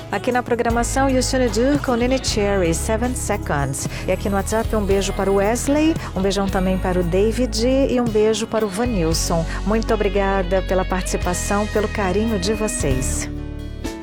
Aqui na programação, You Should Do com Nene Cherry, 7 Seconds. E aqui no WhatsApp, um beijo para o Wesley, um beijão também para o David e um beijo para o Vanilson. Muito obrigada pela participação, pelo carinho de vocês.